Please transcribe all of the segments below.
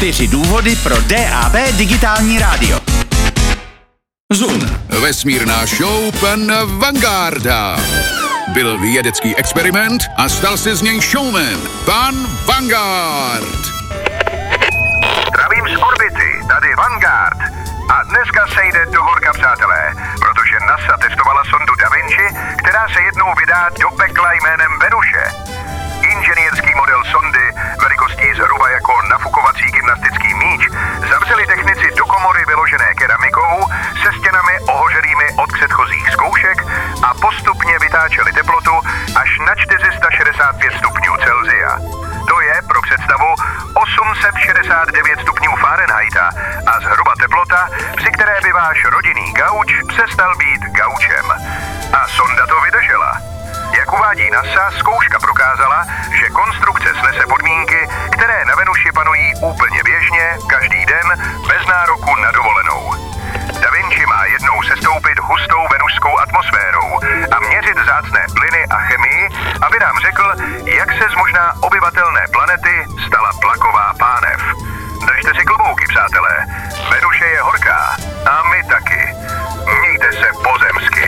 4 důvody pro DAB digitální rádio. Zoom. Vesmírná show pan Vangarda. Byl vědecký experiment a stal se z něj showman. Pan Vanguard. Zdravím z orbity, tady Vanguard. A dneska se jde do horka, přátelé, protože NASA testovala sondu Da Vinci, která se jednou vydá do pekla jménem Venuše. Inženýrský model sondy velikostí zhruba jako nafukovací gymnastický míč zavřeli technici do komory vyložené keramikou se stěnami ohořelými od předchozích zkoušek a postupně vytáčeli teplotu až na 465 stupňů Celsia. To je, pro představu, 869 stupňů Fahrenheita a zhruba teplota, při které by váš rodinný gauč přestal být gaučem. A sonda to vydržela. Jak uvádí NASA, zkouška prokázala, že konstrukce snese podmínky, které na Venuši panují úplně běžně, každý den, bez nároku na dovolenou. Da Vinci má jednou sestoupit hustou venušskou atmosférou a měřit vzácné plyny a chemii, aby nám řekl, jak se z možná obyvatelné planety stala tlaková pánev. Držte si klobouky, přátelé. Venuše je horká a my taky. Mějte se pozemsky.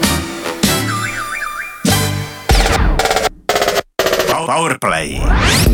Powerplay.